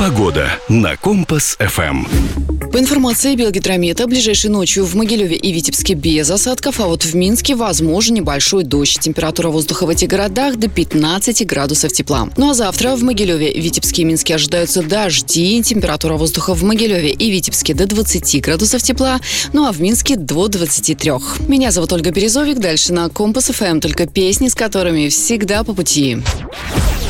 Погода на Компас-ФМ. По информации Белгидромета, ближайшей ночью в Могилеве и Витебске без осадков, а вот в Минске возможен небольшой дождь. Температура воздуха в этих городах до 15 градусов тепла. Ну а завтра в Могилеве, Витебске и Минске ожидаются дожди. Температура воздуха в Могилеве и Витебске до 20 градусов тепла, ну а в Минске до 23. Меня зовут Ольга Березовик. Дальше на Компас-ФМ только песни, с которыми всегда по пути.